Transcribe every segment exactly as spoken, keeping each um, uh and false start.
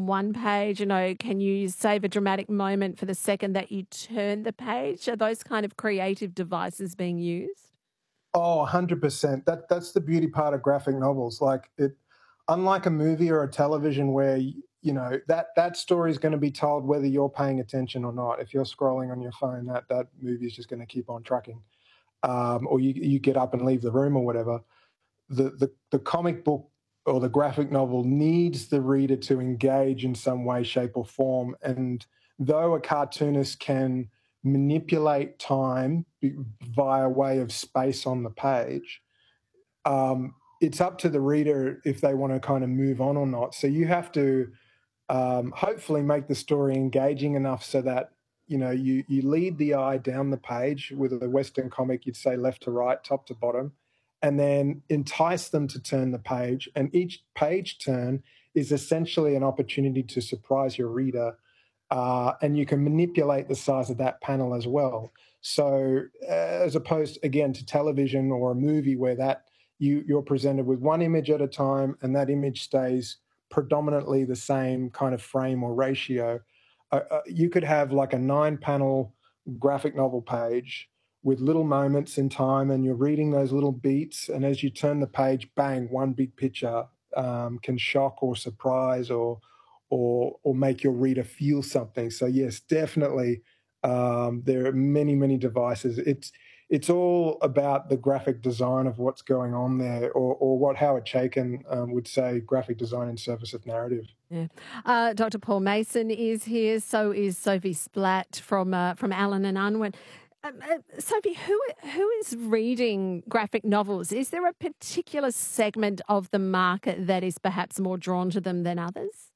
one page? You know, can you save a dramatic moment for the second that you turn the page? Are those kind of creative devices being used? Oh, one hundred percent. That that's the beauty part of graphic novels. Like it, unlike a movie or a television where y- you know that that story is going to be told whether you're paying attention or not. If you're scrolling on your phone, that that movie is just going to keep on trucking, um, or you you get up and leave the room or whatever. The the the comic book or the graphic novel needs the reader to engage in some way, shape, or form. And though a cartoonist can manipulate time be- via way of space on the page, um, it's up to the reader if they want to kind of move on or not. So you have to um, hopefully make the story engaging enough so that you know you you lead the eye down the page. With a Western comic, you'd say left to right, top to bottom, and then entice them to turn the page. And each page turn is essentially an opportunity to surprise your reader, uh, and you can manipulate the size of that panel as well. So, uh, as opposed again to television or a movie where that you you're presented with one image at a time, and that image stays predominantly the same kind of frame or ratio. Uh, uh, you could have like a nine panel graphic novel page with little moments in time, and you're reading those little beats. And as you turn the page, bang, one big picture um, can shock or surprise or or or make your reader feel something. So yes, definitely, um, there are many many devices. It's it's all about the graphic design of what's going on there, or, or what Howard Chaykin um, would say, graphic design in service of narrative. Yeah. Uh, Doctor Paul Mason is here. So is Sophie Splatt from uh, from Allen and Unwin. Um, uh, Sophie, who who is reading graphic novels? Is there a particular segment of the market that is perhaps more drawn to them than others?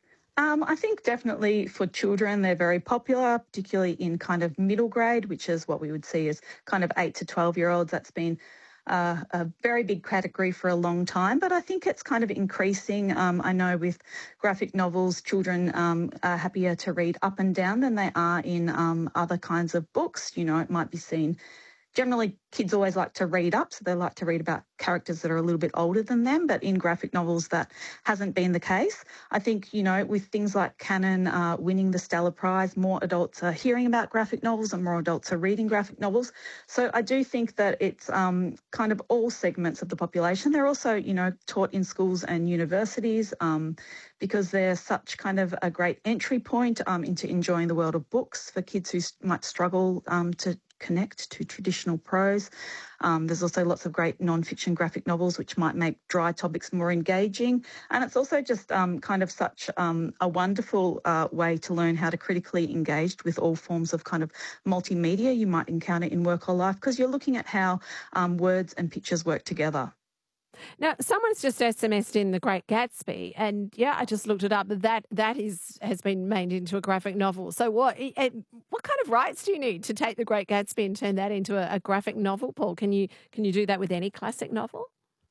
Um, I think definitely for children, they're very popular, particularly in kind of middle grade, which is what we would see as kind of eight to twelve year olds. That's been uh, a very big category for a long time, but I think it's kind of increasing. Um, I know with graphic novels, children um, are happier to read up and down than they are in um, other kinds of books. You know, it might be seen. Generally, kids always like to read up, so they like to read about characters that are a little bit older than them, but in graphic novels, that hasn't been the case. I think, you know, with things like Canon uh, winning the Stella Prize, more adults are hearing about graphic novels and more adults are reading graphic novels. So I do think that it's um, kind of all segments of the population. They're also, you know, taught in schools and universities um, because they're such kind of a great entry point um, into enjoying the world of books for kids who s- might struggle um, to connect to traditional prose. Um, there's also lots of great non-fiction graphic novels which might make dry topics more engaging. And it's also just um, kind of such um, a wonderful uh, way to learn how to critically engage with all forms of kind of multimedia you might encounter in work or life, because you're looking at how um, words and pictures work together. Now, someone's just S M S'd in The Great Gatsby, and yeah, I just looked it up. That that is has been made into a graphic novel. So, what eh, eh, what kind of rights do you need to take The Great Gatsby and turn that into a, a graphic novel, Paul? Can you can you do that with any classic novel?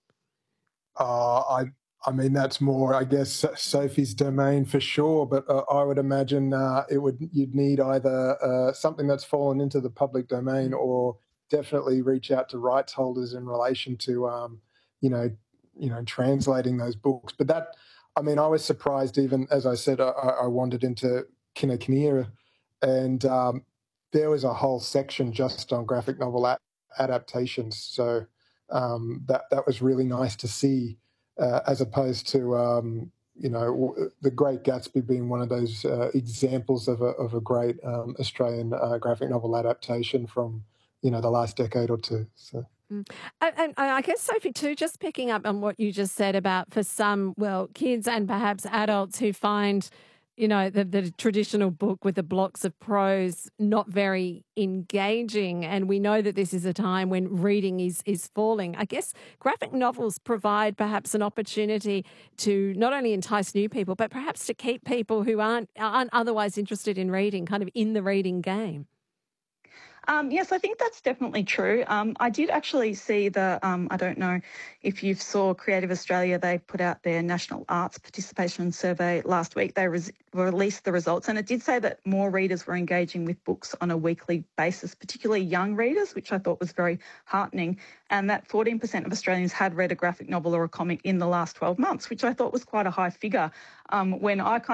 Uh, I I mean that's more, I guess, Sophie's domain for sure. But uh, I would imagine uh, it would you'd need either uh, something that's fallen into the public domain, or definitely reach out to rights holders in relation to um, you know you know translating those books. But that I mean I was surprised, even as I said, I, I wandered into Kinokuniya, and um, there was a whole section just on graphic novel a- adaptations. So um, that that was really nice to see, uh, as opposed to um, you know w- the Great Gatsby being one of those uh, examples of a of a great um, Australian uh, graphic novel adaptation from you know the last decade or two. So. Mm. And, and I guess, Sophie, too, just picking up on what you just said about for some, well, kids and perhaps adults who find, you know, the, the traditional book with the blocks of prose not very engaging. And we know that this is a time when reading is, is falling. I guess graphic novels provide perhaps an opportunity to not only entice new people, but perhaps to keep people who aren't, aren't otherwise interested in reading kind of in the reading game. Um, yes, I think that's definitely true. Um, I did actually see the, um, I don't know if you saw Creative Australia, they put out their National Arts Participation Survey last week. They res- released the results, and it did say that more readers were engaging with books on a weekly basis, particularly young readers, which I thought was very heartening, and that fourteen percent of Australians had read a graphic novel or a comic in the last twelve months, which I thought was quite a high figure. Um, when I kind